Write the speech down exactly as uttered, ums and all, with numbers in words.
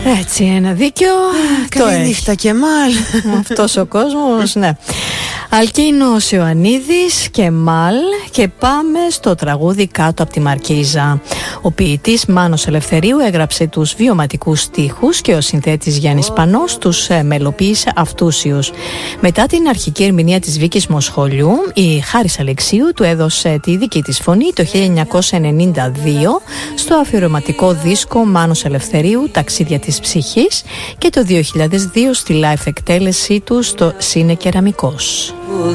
Έτσι, ένα δίκιο. Το νύχτα και μάλ. Αυτός ο κόσμος, ναι. Αλκίνος Ιωαννίδης και Μάλ, και πάμε στο τραγούδι Κάτω από τη Μαρκίζα. Ο ποιητής Μάνος Ελευθερίου έγραψε τους βιωματικούς στίχους και ο συνθέτης Γιάννης Πανός τους μελοποίησε αυτούσιους. Μετά την αρχική ερμηνεία της Βίκης Μοσχολιού, η Χάρης Αλεξίου του έδωσε τη δική της φωνή το χίλια εννιακόσια ενενήντα δύο στο αφιερωματικό δίσκο Μάνος Ελευθερίου «Ταξίδια της ψυχής» και το δύο χιλιάδες δύο στη live εκτέλεσή του στο Σίνε Κεραμικός.